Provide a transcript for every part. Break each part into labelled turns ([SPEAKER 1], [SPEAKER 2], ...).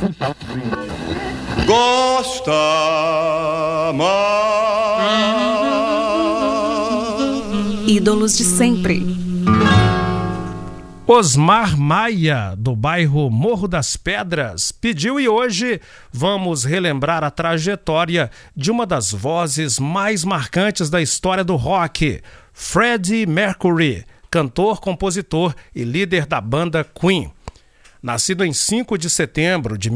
[SPEAKER 1] Gosta mais.
[SPEAKER 2] Ídolos de sempre.
[SPEAKER 3] Osmar Maia, do bairro Morro das Pedras, pediu e hoje vamos relembrar a trajetória de uma das vozes mais marcantes da história do rock, Freddie Mercury, cantor, compositor e líder da banda Queen. Nascido em 5 de setembro de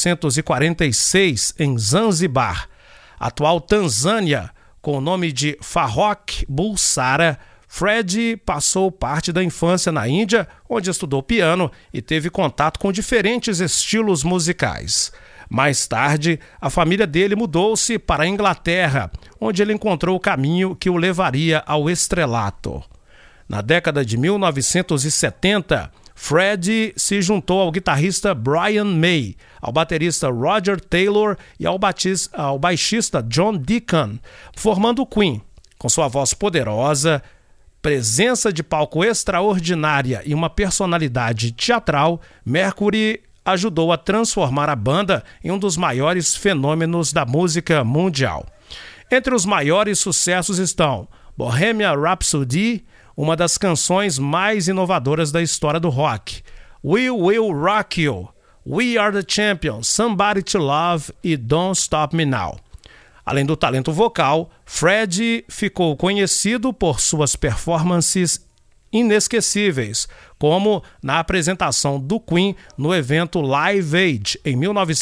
[SPEAKER 3] 1946 em Zanzibar, atual Tanzânia, com o nome de Farrokh Bulsara, Freddie passou parte da infância na Índia, onde estudou piano e teve contato com diferentes estilos musicais. Mais tarde, a família dele mudou-se para a Inglaterra, onde ele encontrou o caminho que o levaria ao estrelato. Na década de 1970, Freddie se juntou ao guitarrista Brian May, ao baterista Roger Taylor e ao baixista John Deacon, formando o Queen. Com sua voz poderosa, presença de palco extraordinária e uma personalidade teatral, Mercury ajudou a transformar a banda em um dos maiores fenômenos da música mundial. Entre os maiores sucessos estão Bohemian Rhapsody, uma das canções mais inovadoras da história do rock, We Will Rock You, We Are the Champions, Somebody to Love e Don't Stop Me Now. Além do talento vocal, Freddie ficou conhecido por suas performances inesquecíveis, como na apresentação do Queen no evento Live Aid, em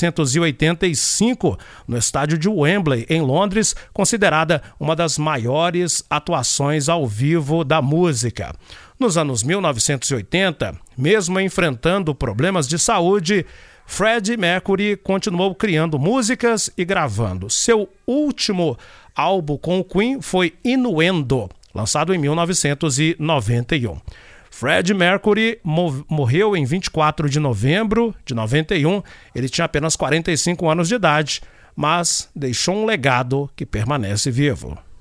[SPEAKER 3] 1985, no estádio de Wembley, em Londres, considerada uma das maiores atuações ao vivo da música. Nos anos 1980, mesmo enfrentando problemas de saúde, Freddie Mercury continuou criando músicas e gravando. Seu último álbum com o Queen foi Innuendo, lançado em 1991. Freddie Mercury morreu em 24 de novembro de 91. Ele tinha apenas 45 anos de idade, mas deixou um legado que permanece vivo.